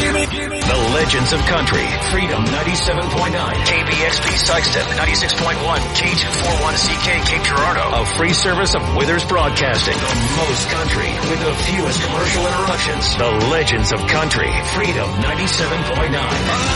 The Legends of Country. Freedom 97.9. KBXP Sikeston 96.1. K241CK Cape Girardeau. A free service of Withers Broadcasting. The most country with the fewest commercial interruptions. The Legends of Country. Freedom 97.9.